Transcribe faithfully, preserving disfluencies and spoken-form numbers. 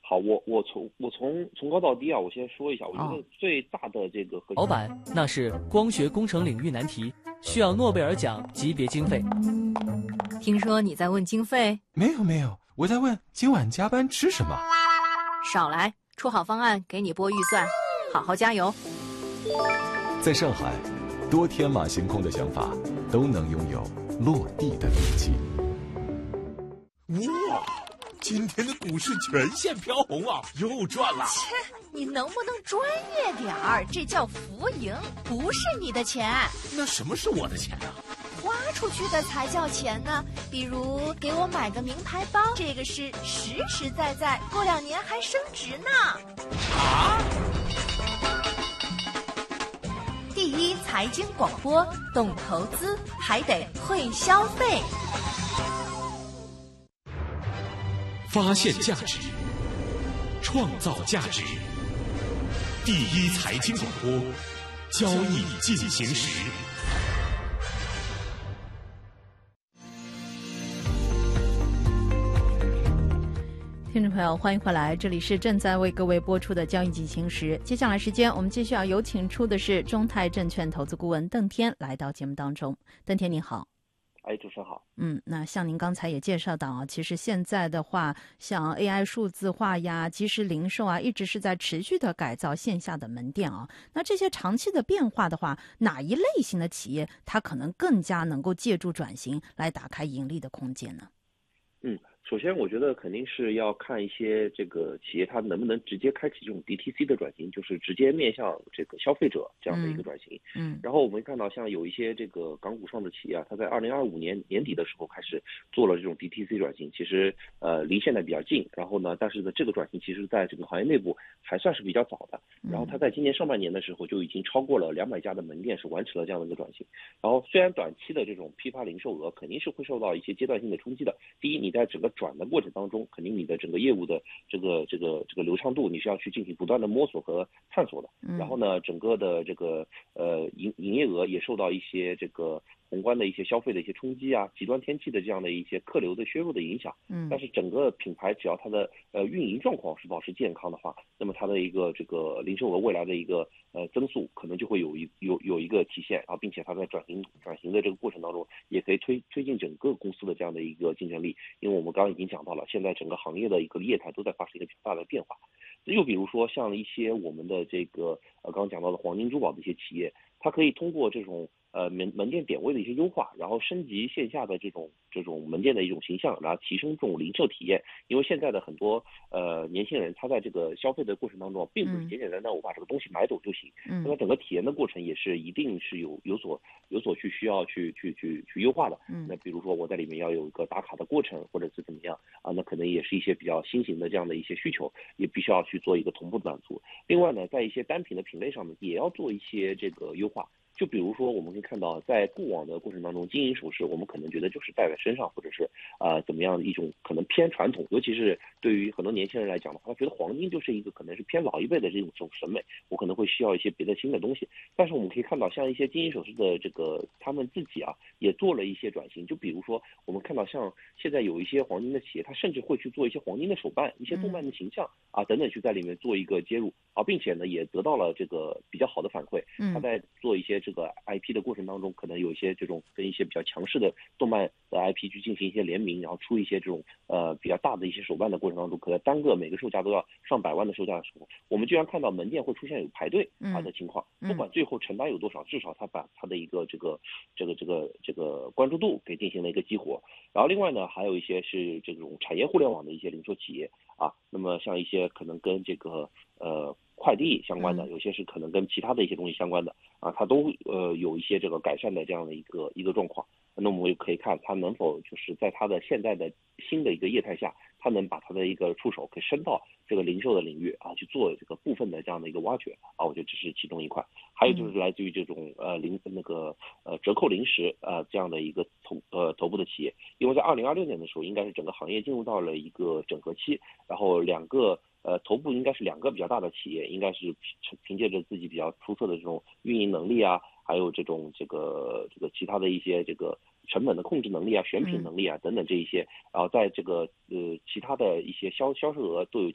好，我我从我从从高到低啊，我先说一下，我觉哦得最大的这个核心。 老板，那是光学工程领域难题，需要诺贝尔奖级别经费。 听说你在问经费？ 没有没有，我在问今晚加班吃什么。 少来，出好方案给你拨预算，好好加油。 在上海，多天马行空的想法都能拥有落地的勇气。 哇，今天的股市全线飘红啊，又赚了。 切，你能不能专业点儿？这叫浮盈，不是你的钱。 那什么是我的钱啊？ 花出去的才叫钱呢。比如给我买个名牌包，这个是实实在在，过两年还升值呢。 啊！ 第一财经广播，懂投资还得会消费。 发现价值，创造价值。第一财经广播，交易进行时。 听众朋友，欢迎回来，这里是正在为各位播出的交易进行时。接下来时间，我们继续要有请出的是中泰证券投资顾问邓天来到节目当中。邓天，你好。 哎，主持人好。 嗯，那像您刚才也介绍到啊，其实现在的话，像 A I 数字化呀、即时零售啊，一直是在持续的改造线下的门店啊。那这些长期的变化的话，哪一类型的企业它可能更加能够借助转型来打开盈利的空间呢？ 嗯。首先，我觉得肯定是要看一些这个企业它能不能直接开启这种 D T C 的转型，就是直接面向这个消费者这样的一个转型。 嗯。 然后我们看到，像有一些这个港股上的企业啊，它在二零二五年年底的时候开始做了这种 D T C 转型，其实呃离现在比较近。然后呢，但是呢，这个转型其实在这个行业内部还算是比较早的。然后它在今年上半年的时候就已经超过了两百家的门店是完成了这样的一个转型。然后虽然短期的这种批发零售额肯定是会受到一些阶段性的冲击的。第一，你在整个转的过程当中，肯定你的整个业务的这个这个这个流畅度，你是要去进行不断的摸索和探索的。然后呢，整个的这个呃营营业额也受到一些这个宏观的一些消费的一些冲击啊，极端天气的这样的一些客流的削弱的影响。 嗯。 但是整个品牌只要它的呃运营状况是保持健康的话，那么它的一个这个零售额未来的一个呃增速可能就会有一有有一个体现啊，并且它在转型转型的这个过程当中，也可以推推进整个公司的这样的一个竞争力。因为我们刚刚已经讲到了，现在整个行业的一个业态都在发生一个比较大的变化。又比如说像一些我们的这个呃刚刚讲到的黄金珠宝的一些企业，它可以通过这种呃门门店点位的一些优化，然后升级线下的这种这种门店的一种形象，然后提升这种零售体验。因为现在的很多呃年轻人，他在这个消费的过程当中，并不是简简单单我把这个东西买走就行， 嗯， 那么整个体验的过程也是一定是有有所有所去需要去去去去优化的。 嗯， 那比如说我在里面要有一个打卡的过程，或者是怎么样啊，那可能也是一些比较新型的这样的一些需求，也必须要去做一个同步的满足。另外呢，在一些单品的品类上面也要做一些这个优化。就比如说，我们可以看到，在过往的过程当中，金银首饰我们可能觉得就是戴在身上，或者是啊、呃、怎么样的一种可能偏传统，尤其是对于很多年轻人来讲的话，他觉得黄金就是一个可能是偏老一辈的这种这种审美，我可能会需要一些别的新的东西。但是我们可以看到，像一些金银首饰的这个他们自己啊，也做了一些转型。就比如说，我们看到像现在有一些黄金的企业，它甚至会去做一些黄金的手办、一些动漫的形象啊等等，去在里面做一个接入啊，并且呢也得到了这个比较好的反馈。他在做一些这个 I P 的过程当中，可能有一些这种跟一些比较强势的动漫的 I P 去进行一些联名，然后出一些这种呃比较大的一些手办的过程当中，可能单个每个售价都要上百万的售价的时候，我们居然看到门店会出现有排队啊的情况。不管最后承担有多少，至少他把他的一个这个这个这个这个关注度给进行了一个激活。然后另外呢，还有一些是这种产业互联网的一些零售企业啊，那么像一些可能跟这个呃快递相关的，有些是可能跟其他的一些东西相关的啊，它都呃有一些这个改善的这样的一个一个状况。那我们也可以看它能否就是在它的现在的新的一个业态下，它能把它的一个触手可以伸到这个零售的领域啊，去做这个部分的这样的一个挖掘啊，我觉得这是其中一块。还有就是来自于这种呃零那个呃折扣零食呃这样的一个头呃头部的企业，因为在二零二六年的时候，应该是整个行业进入到了一个整合期，然后两个。呃，头部应该是两个比较大的企业，应该是凭借着自己比较出色的这种运营能力啊，还有这种这个这个其他的一些这个成本的控制能力啊、选品能力啊等等这一些，然后在这个呃其他的一些销销售额都有